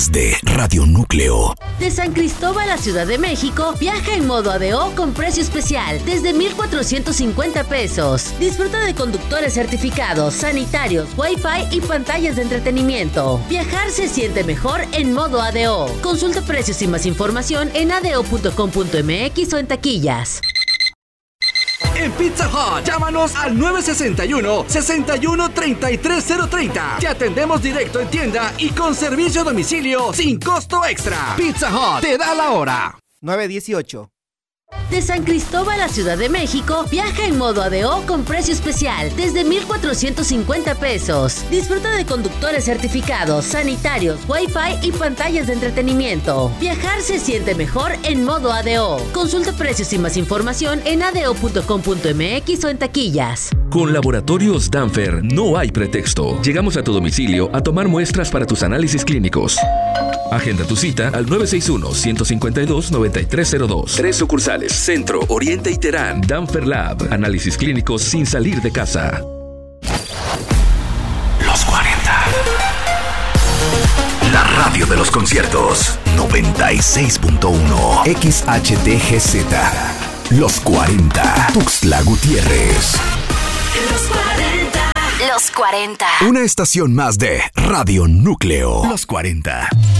de Radio Núcleo. De San Cristóbal a Ciudad de México, viaja en modo ADO con precio especial desde 1,450 pesos. Disfruta de conductores certificados, sanitarios, Wi-Fi y pantallas de entretenimiento. Viajar se siente mejor en modo ADO. Consulta precios y más información en ado.com.mx o en taquillas. En Pizza Hut, llámanos al 961-61-33-030. Te atendemos directo en tienda y con servicio a domicilio sin costo extra. Pizza Hut te da la hora. 9:18. De San Cristóbal a Ciudad de México, viaja en modo ADO con precio especial desde 1,450 pesos. Disfruta de conductores certificados, sanitarios, Wi-Fi y pantallas de entretenimiento. Viajar se siente mejor en modo ADO. Consulta precios y más información en ado.com.mx o en taquillas. Con Laboratorios Danfer no hay pretexto. Llegamos a tu domicilio a tomar muestras para tus análisis clínicos. Agenda tu cita al 961-152-9302. 3 sucursales: Centro, Oriente y Terán. Danfer Lab. Análisis clínicos sin salir de casa. Los 40. La radio de los conciertos. 96.1 XHTGZ. Los 40. Tuxtla Gutiérrez. Los 40. Los 40. Una estación más de Radio Núcleo. Los 40.